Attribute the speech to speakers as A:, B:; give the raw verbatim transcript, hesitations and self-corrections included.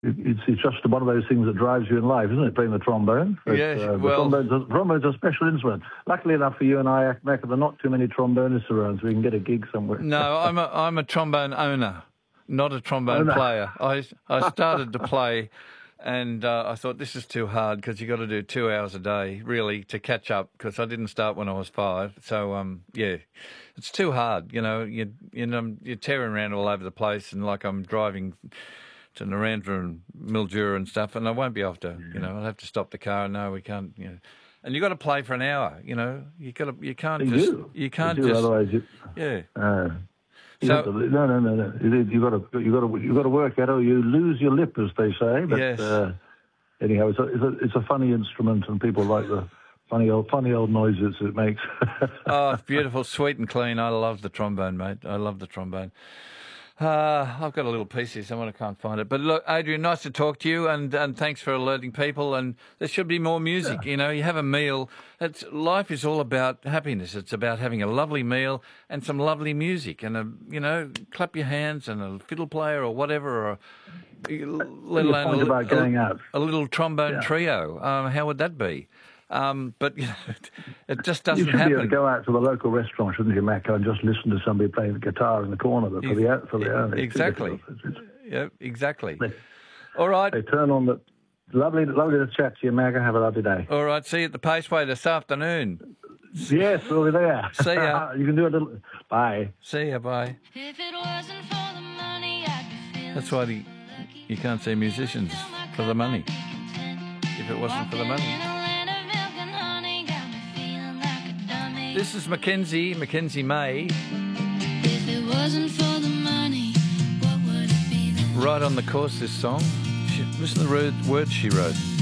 A: it, it's, it's just one of those things that drives you in life, isn't it, playing the trombone? But,
B: yeah,
A: uh, the
B: well...
A: trombone's a, trombone's a special instrument. Luckily enough for you and I, Macca, there are not too many trombonists around, so we can get a gig somewhere.
B: No, I'm a, I'm a trombone owner, not a trombone
A: Oh, no.
B: player. I, I started to play... And uh, I thought, this is too hard because you got to do two hours a day, really, to catch up, because I didn't start when I was five. So, um, yeah, it's too hard. You know, you, you know, you're tearing around all over the place, and like I'm driving to Narendra and Mildura and stuff, and I won't be able to, you know, I'll have to stop the car. No, we can't, you know. And you got to play for an hour, you know. You got to, you can't
A: you
B: just,
A: do.
B: you can't
A: you do,
B: just,
A: otherwise you,
B: yeah.
A: Uh, you
B: So,
A: have to, no, no, no, no. You, you got to, you got to, you got to work at it, or you lose your lip, as they say. But,
B: yes.
A: Uh, anyhow, it's a, it's a, it's a funny instrument, and people like the funny old, funny old noises it makes.
B: Oh, it's beautiful, sweet and clean. I love the trombone, mate. I love the trombone. Uh, I've got a little piece here, someone I can't find it. But look, Adrian, nice to talk to you, and, and thanks for alerting people. And there should be more music. Yeah. You know, you have a meal. It's, life is all about happiness. It's about having a lovely meal and some lovely music, and a, you know, clap your hands and a fiddle player or whatever, or let alone a,
A: about going
B: a,
A: out.
B: a little trombone
A: Yeah.
B: trio. Um, how would that be? Um, but you know, it just doesn't
A: you should
B: happen.
A: be able to go out to the local restaurant, shouldn't you, Macca, and just listen to somebody playing the guitar in the corner for the for the own.
B: Exactly.
A: It's, it's,
B: yeah, exactly.
A: They,
B: All right.
A: They turn on the lovely, lovely to chat to you, Macca. Have a lovely day.
B: All right. See you at the Paceway this afternoon.
A: Yes, we'll be there.
B: See ya.
A: You can do a little. Bye.
B: See ya. Bye.
C: If it wasn't for the money, I'd be feeling
B: That's why the, you can't see musicians for the money. If it wasn't for the money. This is Mackenzie, Mackenzie May.
C: If it wasn't for the money, what would it be then?
B: Right on the course, this song. She, listen to the words she wrote.